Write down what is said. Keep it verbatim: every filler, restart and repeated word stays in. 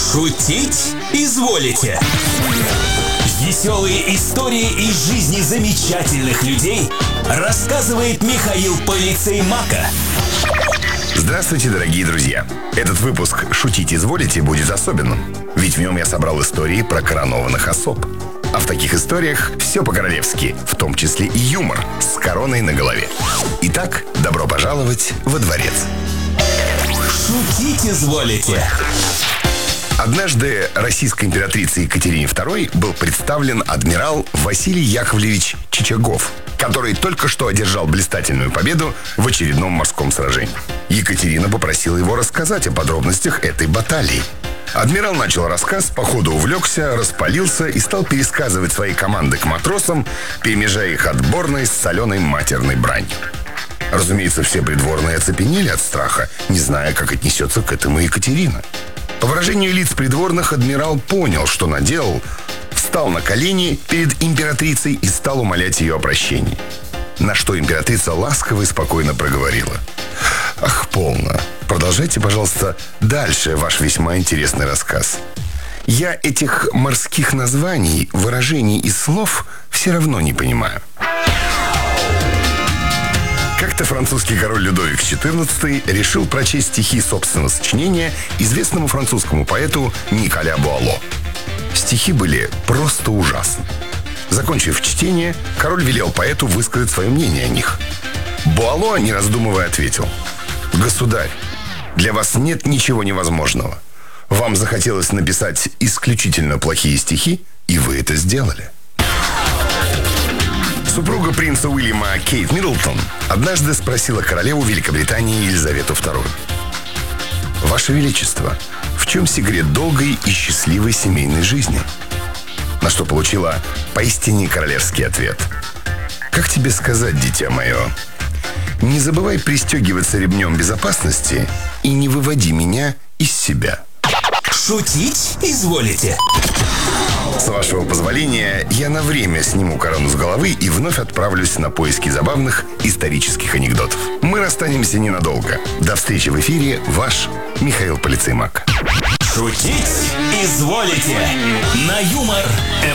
Шутить изволите. Веселые истории из жизни замечательных людей рассказывает Михаил Полицей Мака. Здравствуйте, дорогие друзья! Этот выпуск «Шутить изволите» будет особенным, ведь в нем я собрал истории про коронованных особ. А в таких историях все по-королевски, в том числе и юмор с короной на голове. Итак, добро пожаловать во дворец. Шутить изволите. Однажды российской императрице Екатерине второй был представлен адмирал Василий Яковлевич Чичагов, который только что одержал блистательную победу в очередном морском сражении. Екатерина попросила его рассказать о подробностях этой баталии. Адмирал начал рассказ, по ходу увлекся, распалился и стал пересказывать свои команды к матросам, перемежая их отборной с соленой матерной бранью. Разумеется, все придворные оцепенели от страха, не зная, как отнесется к этому Екатерина. По выражению лиц придворных, адмирал понял, что наделал, встал на колени перед императрицей и стал умолять ее о прощении. На что императрица ласково и спокойно проговорила: «Ах, полно. Продолжайте, пожалуйста, дальше ваш весьма интересный рассказ. Я этих морских названий, выражений и слов все равно не понимаю». Как-то французский король Людовик четырнадцатый решил прочесть стихи собственного сочинения известному французскому поэту Николя Буало. Стихи были просто ужасны. Закончив чтение, король велел поэту высказать свое мнение о них. Буало, не раздумывая, ответил: «Государь, для вас нет ничего невозможного. Вам захотелось написать исключительно плохие стихи, и вы это сделали». Супруга принца Уильяма Кейт Миддлтон однажды спросила королеву Великобритании Елизавету вторую: «Ваше Величество, в чем секрет долгой и счастливой семейной жизни?» На что получила поистине королевский ответ: «Как тебе сказать, дитя мое? Не забывай пристегиваться ремнем безопасности и не выводи меня из себя». Шутить изволите. С вашего позволения, я на время сниму корону с головы и вновь отправлюсь на поиски забавных исторических анекдотов. Мы расстанемся ненадолго. До встречи в эфире. Ваш Михаил Полицей Мак. Шутить изволите. На Юмор